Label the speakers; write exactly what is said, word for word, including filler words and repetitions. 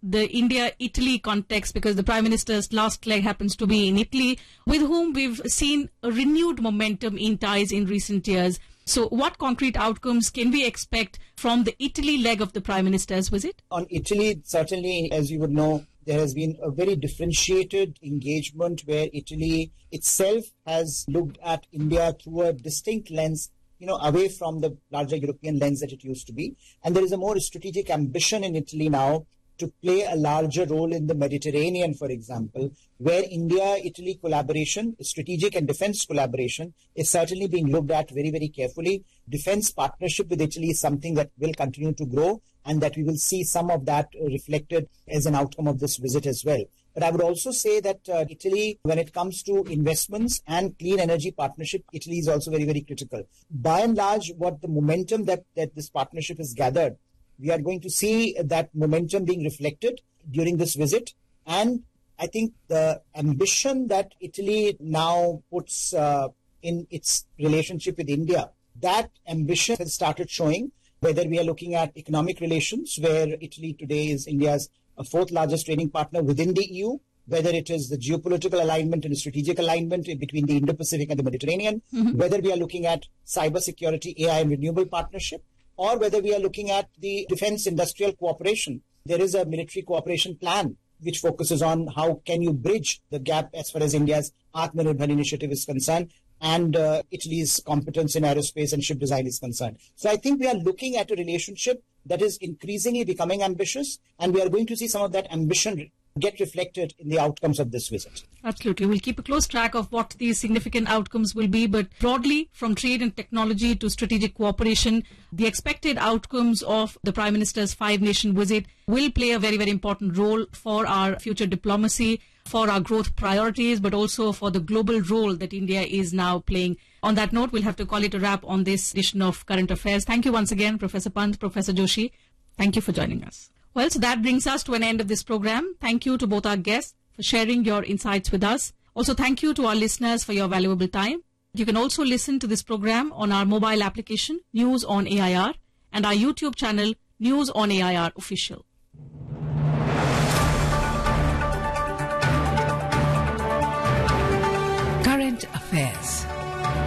Speaker 1: the India-Italy context, because the Prime Minister's last leg happens to be in Italy, with whom we've seen a renewed momentum in ties in recent years. So what concrete outcomes can we expect from the Italy leg of the Prime Minister's visit?
Speaker 2: On Italy, certainly, as you would know, there has been a very differentiated engagement where Italy itself has looked at India through a distinct lens, you know, away from the larger European lens that it used to be. And there is a more strategic ambition in Italy now to play a larger role in the Mediterranean, for example, where India-Italy collaboration, strategic and defense collaboration, is certainly being looked at very, very carefully. Defense partnership with Italy is something that will continue to grow, and that we will see some of that reflected as an outcome of this visit as well. But I would also say that uh, Italy, when it comes to investments and clean energy partnership, Italy is also very, very critical. By and large, what the momentum that, that this partnership has gathered, we are going to see that momentum being reflected during this visit. And I think the ambition that Italy now puts uh, in its relationship with India, that ambition has started showing, whether we are looking at economic relations, where Italy today is India's fourth largest trading partner within the E U, whether it is the geopolitical alignment and strategic alignment between the Indo-Pacific and the Mediterranean, mm-hmm. whether we are looking at cybersecurity, A I and renewable partnership, or whether we are looking at the defense industrial cooperation. There is a military cooperation plan which focuses on how can you bridge the gap as far as India's Atmanirbhar initiative is concerned and uh, Italy's competence in aerospace and ship design is concerned. So I think we are looking at a relationship that is increasingly becoming ambitious, and we are going to see some of that ambition get reflected in the outcomes of this visit.
Speaker 1: Absolutely. We'll keep a close track of what these significant outcomes will be, but broadly, from trade and technology to strategic cooperation, the expected outcomes of the Prime Minister's five-nation visit will play a very, very important role for our future diplomacy, for our growth priorities, but also for the global role that India is now playing. On that note, we'll have to call it a wrap on this edition of Current Affairs. Thank you once again, Professor Pant, Professor Joshi. Thank you for joining us. Well, so that brings us to an end of this program. Thank you to both our guests for sharing your insights with us. Also, thank you to our listeners for your valuable time. You can also listen to this program on our mobile application, News on A I R, and our YouTube channel, News on A I R Official.